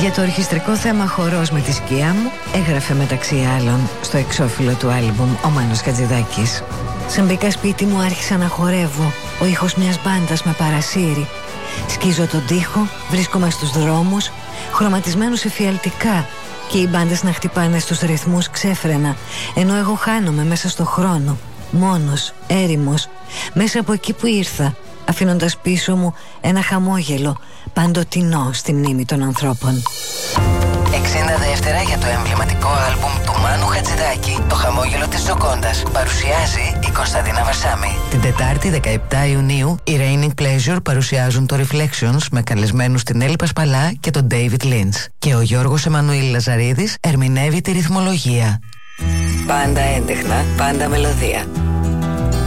Για το ορχιστρικό θέμα «Χορός με τη σκιά μου» έγραφε μεταξύ άλλων στο εξώφυλλο του άλμπουμ ο Μάνος Χατζηδάκης. Σαν μπήκα σπίτι μου άρχισα να χορεύω. Ο ήχος μιας μπάντας με παρασύρει. Σκίζω τον τοίχο, βρίσκομαι στους δρόμους, χρωματισμένους εφιαλτικά, και οι μπάντες να χτυπάνε στους ρυθμούς ξέφρενα, ενώ εγώ χάνομαι μέσα στο χρόνο, μόνος, έρημος, μέσα από εκεί που ήρθα, αφήνοντας πίσω μου ένα χαμόγελο παντοτινό στη μνήμη των ανθρώπων. 60 δεύτερα για το εμβληματικό άλμπουμ του Μάνου Χατζηδάκη, το χαμόγελο της Τζοκόντας. Παρουσιάζει η Κωνσταντίνα Βαρσάμη. Την Τετάρτη 17 Ιουνίου οι Raining Pleasure παρουσιάζουν το Reflections με καλεσμένους την Έλλη Πασπαλά και τον David Lynch. Και ο Γιώργος Εμμανουήλ Λαζαρίδης ερμηνεύει τη ρυθμολογία. Πάντα έντεχνα, πάντα μελωδία.